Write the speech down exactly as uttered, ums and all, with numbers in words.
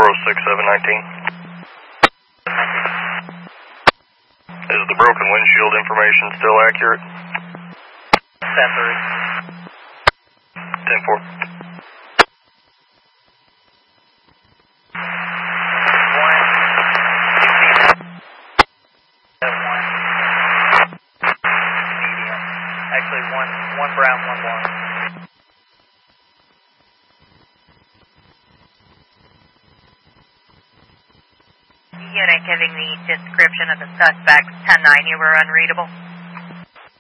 oh six seven nineteen. Is the broken windshield information still accurate? ten three. ten four. Actually, one, one brown, one blonde. Unit giving the description of the suspect, ten nine, you were unreadable.